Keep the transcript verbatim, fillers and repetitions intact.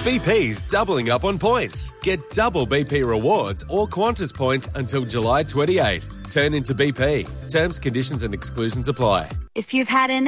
B P's doubling up on points. Get double B P rewards or Qantas points until July twenty-eighth. Turn into B P. Terms, conditions and exclusions apply. If you've had an